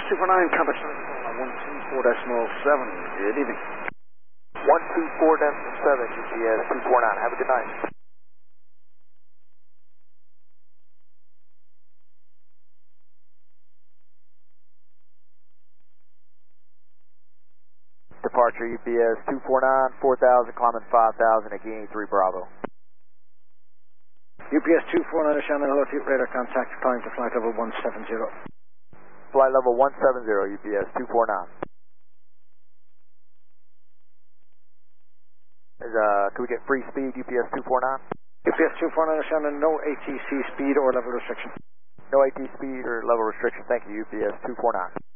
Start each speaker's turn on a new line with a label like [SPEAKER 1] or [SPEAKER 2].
[SPEAKER 1] 249, contact 124.7. Good evening.
[SPEAKER 2] 124.7, UPS 249. Have a good night. Departure UPS 249, 4,000, climbing 5,000 at Guinea 3 Bravo.
[SPEAKER 1] UPS 249, Shannon, hello to you, radar contact, climb to flight level 170.
[SPEAKER 2] Flight level 170, UPS 249. Can we get free speed, UPS 249?
[SPEAKER 1] UPS 249, Shannon, no ATC speed or level restriction.
[SPEAKER 2] No AT speed or level restriction, thank you, UPS 249.